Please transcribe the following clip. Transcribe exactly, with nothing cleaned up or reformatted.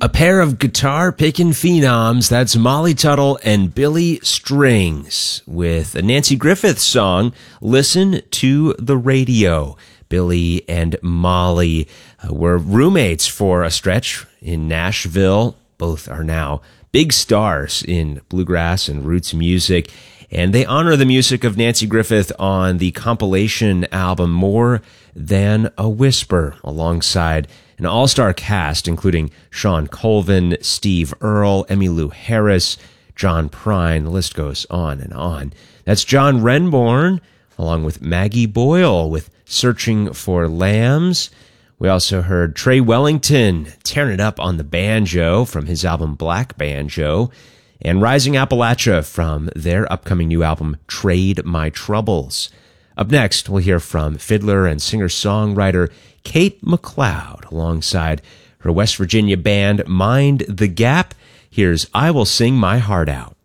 A pair of guitar-picking phenoms, that's Molly Tuttle and Billy Strings, with a Nanci Griffith song, Listen to the Radio. Billy and Molly uh, were roommates for a stretch in Nashville. Both are now big stars in bluegrass and roots music, and they honor the music of Nanci Griffith on the compilation album More Than a Whisper, alongside an all-star cast including Sean Colvin, Steve Earle, Emmylou Harris, John Prine. The list goes on and on. That's John Renbourn, along with Maggie Boyle with Searching for Lambs. We also heard Trey Wellington tearing it up on the banjo from his album Black Banjo, and Rising Appalachia from their upcoming new album Trade My Troubles. Up next, we'll hear from fiddler and singer-songwriter Kate McLeod alongside her West Virginia band Mind the Gap. Here's I Will Sing My Heart Out.